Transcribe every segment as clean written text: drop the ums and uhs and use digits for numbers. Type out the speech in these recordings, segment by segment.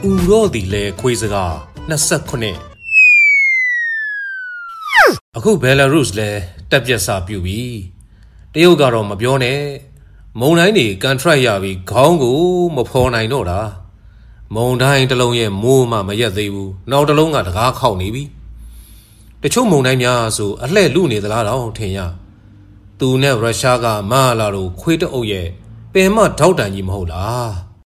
ရောဒီလေခွေးစကား29အခုဘယ်လာရုစ်လဲတက်ပြက်စာပြုပြီတရုတ်ကတော့မပြောနဲ့မုံတိုင်းတွေကန်ထရိုက်ရပြီးခေါင်းကိုမဖော်နိုင်တော့တာမုံတိုင်းတစ်လုံးရဲ့မိုးမှမရက်သေးဘူးနောက်တစ်လုံးကတကားခောက်နေပြီတချို့မုံတိုင်းများဆိုအလှဲ့လူနေသလားတော့ထင်ရသူနဲ့ရုရှားကမဟာလာတို့ခွေးတအုပ်ရဲ့ပင်မထောက်တန်ကြီးမဟုတ်လား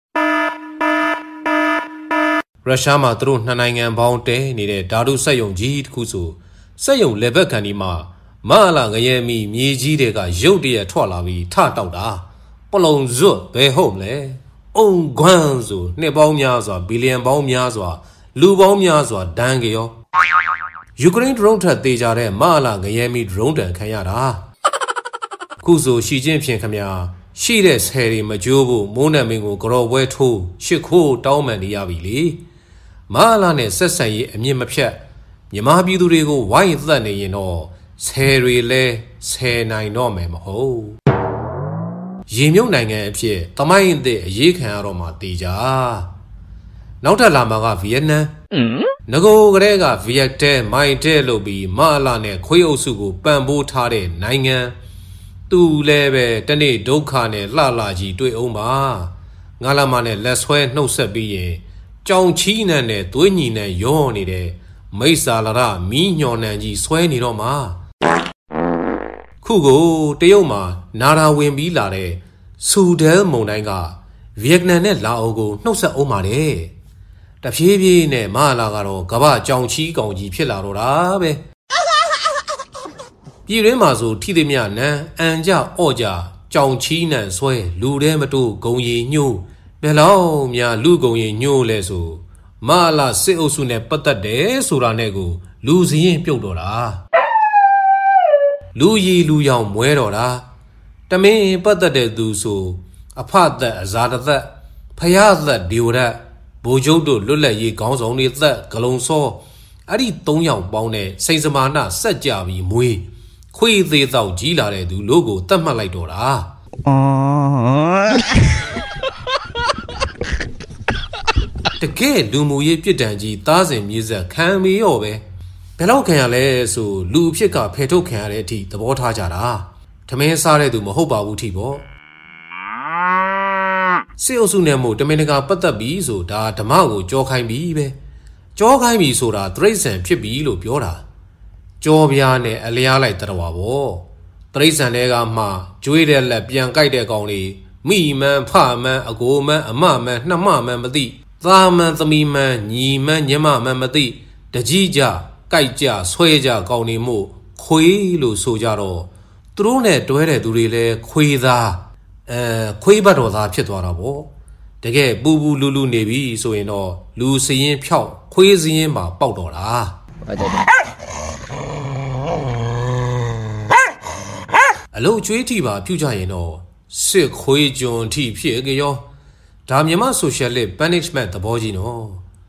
ရုရှားမှာသူတို့နှစ်နိုင်ငံပေါင်းတဲနေတဲ့ဓာတုစက်ယုံကြီးတစ်ခုဆိုစက်ယုံလေဘက်ကန်ဒီမှာမဟာလာငရဲမီမြေကြီးတွေကရုတ်တရက်ထွက်လာပြီးထတောက်တာပလုံဇွတ်ဘယ်ဟုတ်မလဲအုံခွန်းဆိုနှစ်ပေါင်းများစွာဘီလီယံပေါင်းများစွာလူပေါင်းများစွာဒဏ်ကြောယူကရိန်းဒရုန်းထက်သေးကြတဲ့မဟာလာငရဲမီဒရုန်းတန်ခံရတာခုဆိုရှီချင်းဖြင့်ခမညာရှိတဲ့ဆယ်တွေမကြိုးဖို့မိုးနံမင်းကိုကြော်ပွဲထိုးရှစ်ခိုးတောင်းပန်နေရပြီလေမဟာလာနဲ့ဆက်ဆံရေးအမြင့်မဖြတ်မြမပြည်သူတွေကိုဝိုင်းသက်နေရင်တော့ဆယ်တွေလဲဆယ်နိုင်တော့မယ်မဟုတ်ရေမြုပ်နိုင်ငံအဖြစ်တမိုင်းအသည့်အရေးခံရတော့မှတေချာနောက်ထပ်လာမှာကဗီယက်နမ်ငကိုကလေးကဗီယက်တဲမိုင်တဲလို့ပြီးမဟာလာနဲ့ခွေးအုပ်စုကိုပံ့ပိုးထားတဲ့နိုင်ငံသူလည်းပဲတနေ့ဒုက္ခနဲ့လှလှကြီးတွေ့အောင်ပါငါလာမနဲ့လက်ဆွဲနှုတ်ဆက်ပြီးရင်ကြောင်ချီးနန်းနဲ့သွေးညီနဲ့ရောနေတဲ့မိစ္ဆာလာရမီးညော်နံကြီးဆွဲနေတော့မှာခုကိုတရုတ်မှာနာရာဝင်ပြီးလာတဲ့ဆူဒဲမုန်တိုင်းကဗီယက်နမ်နဲ့လာအိုကိုနှုတ်ဆက်အောင်ပါတယ်တဖြည်းဖြည်းနဲ့မဟာလာကတော့ကမ္ဘာကြောင်ချီးကောင်ကြီးဖြစ်လာတော့တာပဲပြည်တွင်းမှာဆိုထိသည်မြနန်းအန်ကြအော့ကြကြောင်ချီးနံဆွဲလူတဲမတိုးဂုံရီညှို့ဘယ်လောက်များလူဂုံရီညှို့လဲဆိုမဟာလာစစ်အုပ်စုနဲ့ပတ်သက်တယ်ဆိုတာနဲ့ကိုလူစရင်ပြုတ်တော့တာလူရီလူရောင်မွဲတော့တာတမင်းပတ်သက်တဲ့သူဆိုအဖသက်အဇာတသက်ဖယားသက်ဒီဝရဘိုလ်ချုပ်တို့လွတ်လပ်ရေးခေါင်းဆောင်တွေသက်ဂလုံစောအဲ့ဒီ၃ယောက်ပေါင်းတဲ့စိန်စမာနစက်ကြပြီးမွေးခွေးသေးတော့ကြီးလာတဲ့သူလို့ကိုတတ်မှတ်လိုက်တော့တာတကယ်လူမှုရေးပြစ်ဒဏ်ကြီးသားစဉ်မြေဆက်ခံမရောပဲဘယ်လောက်ခံရလဲဆိုလူအဖြစ်ကဖယ်ထုတ်ခံရတဲ့အထိသဘောထားကြတာထမင်းစားတဲ့သူမဟုတ်ပါဘူးထိပေါ့စစ်အုပ်စုနဲ့မို့တမင်တကာပတ်သက်ပြီးဆိုဒါဓမ္မကိုကြောခိုင်းပြီးပဲကြောခိုင်းပြီးဆိုတာတရိษံဖြစ်ပြီးလို့ပြောတာကြောပြားနဲ့အလျားလိုက်တရဝါပေါ့တရိษံတွေကမှကျွေးတဲ့လက်ပြန်ကြိုက်တဲ့ကောင်လေးမိမှန်ဖမှန်အကိုမှန်အမမှန်နှမမှန်မသိသားမှန်သမီးမှန်ညီမှန်ညမမှန်မသိတကြီးကြကြိုက်ကြဆွဲကြကောင်းနေမှုခွေးလို့ဆိုကြတော့သူတို့နဲ့တွဲတဲ့သူတွေလည်းခွေးသားခွေးဘတ်တော်သားဖြစ်သွားတာပေါ့တကယ်ပူပူလူလူနေပြီဆိုရင်တော့လူစရင်ဖြောက်ခွေးစရင်မှာပေါက်တော့တာအလုံးကျွေးထိပါပြုကြရင်တော့စစ်ခွေးကျွန်ထိဖြစ်ကြရောဒါမြန်မာဆိုရှယ်လစ်ပန်နစ်မန့်သဘောကြီးနော်